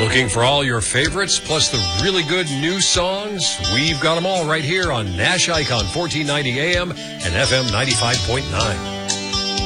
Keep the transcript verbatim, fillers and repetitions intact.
Looking for all your favorites, plus the really good new songs? We've got them all right here on Nash Icon fourteen ninety A M and F M ninety-five point nine.